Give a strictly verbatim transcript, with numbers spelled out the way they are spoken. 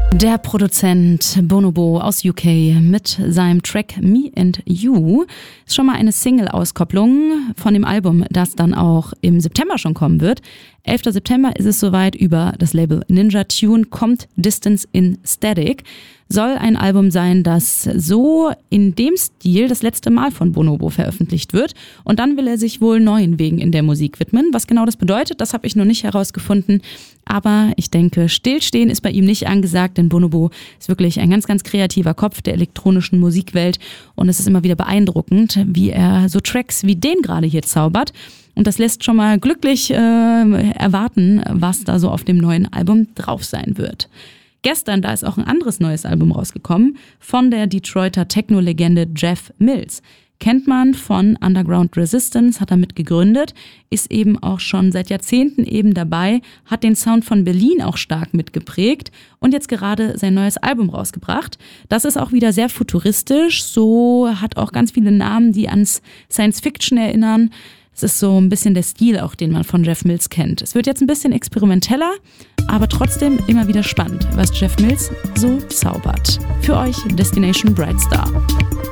Der Produzent Bonobo aus U K mit seinem Track Me and You ist schon mal eine Single-Auskopplung von dem Album, das dann auch im September schon kommen wird. elfter September ist es soweit. Über das Label Ninja Tune kommt Distance in Static. Soll ein Album sein, das so in dem Stil das letzte Mal von Bonobo veröffentlicht wird. Und dann will er sich wohl neuen Wegen in der Musik widmen. Was genau das bedeutet, das habe ich noch nicht herausgefunden. Aber ich denke, Stillstehen ist bei ihm nicht angesagt, denn Bonobo ist wirklich ein ganz, ganz kreativer Kopf der elektronischen Musikwelt. Und es ist immer wieder beeindruckend, wie er so Tracks wie den gerade hier zaubert. Und das lässt schon mal glücklich äh, erwarten, was da so auf dem neuen Album drauf sein wird. Gestern, da ist auch ein anderes neues Album rausgekommen von der Detroiter Techno-Legende Jeff Mills. Kennt man von Underground Resistance, hat er mit gegründet, ist eben auch schon seit Jahrzehnten eben dabei, hat den Sound von Berlin auch stark mitgeprägt und jetzt gerade sein neues Album rausgebracht. Das ist auch wieder sehr futuristisch, so hat auch ganz viele Namen, die ans Science-Fiction erinnern. Es ist so ein bisschen der Stil auch, den man von Jeff Mills kennt. Es wird jetzt ein bisschen experimenteller, aber trotzdem immer wieder spannend, was Jeff Mills so zaubert. Für euch Destination Bright Star.